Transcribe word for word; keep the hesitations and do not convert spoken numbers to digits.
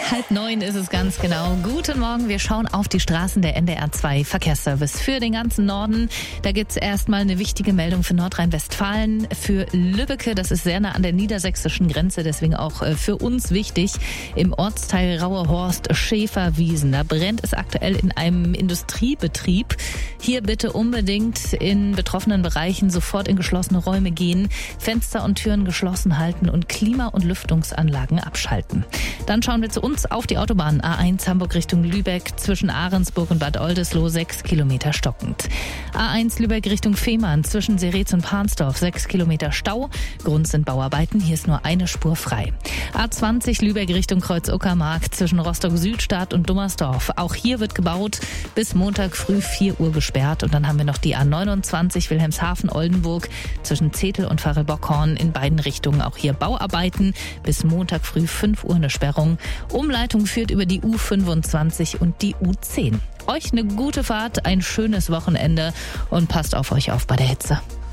Halb neun ist es ganz genau. Guten Morgen, wir schauen auf die Straßen der N D R zwei Verkehrsservice für den ganzen Norden. Da gibt's erstmal eine wichtige Meldung für Nordrhein-Westfalen, für Lübbecke. Das ist sehr nah an der niedersächsischen Grenze, deswegen auch für uns wichtig. Im Ortsteil Rauerhorst Schäferwiesen, da brennt es aktuell in einem Industriebetrieb. Hier bitte unbedingt in betroffenen Bereichen sofort in geschlossene Räume gehen, Fenster und Türen geschlossen halten und Klima- und Lüftungsanlagen abschalten. Dann schauen wir zu uns auf die Autobahn A eins Hamburg Richtung Lübeck, zwischen Ahrensburg und Bad Oldesloe sechs Kilometer stockend. A eins Lübeck Richtung Fehmarn, zwischen Seretz und Pansdorf sechs Kilometer Stau. Grund sind Bauarbeiten, hier ist nur eine Spur frei. A zwanzig Lübeck Richtung Kreuz-Uckermark, zwischen Rostock-Südstadt und Dummersdorf. Auch hier wird gebaut, bis Montag früh vier Uhr gesperrt. Und dann haben wir noch die A neunundzwanzig Wilhelmshaven-Oldenburg, zwischen Zetel und Pfarre-Bockhorn in beiden Richtungen. Auch hier Bauarbeiten, bis Montag früh fünf Uhr eine Sperrung. Umleitung führt über die U fünfundzwanzig und die U zehn. Euch eine gute Fahrt, ein schönes Wochenende und passt auf euch auf bei der Hitze.